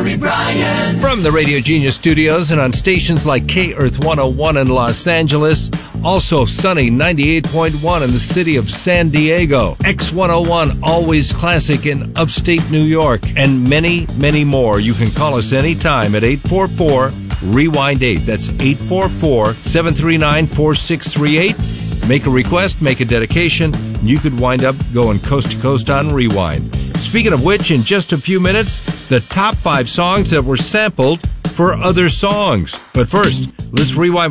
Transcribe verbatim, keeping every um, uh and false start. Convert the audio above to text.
Gary Bryan. From the Radio Genius studios and on stations like K-Earth one oh one in Los Angeles, also Sunny ninety-eight point one in the city of San Diego, X one oh one Always Classic in upstate New York, and many, many more. You can call us anytime at eight four four, rewind eight. That's eight four four, seven three nine, four six three eight. Make a request, make a dedication, and you could wind up going coast to coast on Rewind. Speaking of which, in just a few minutes, the top five songs that were sampled for other songs. But first, let's rewind.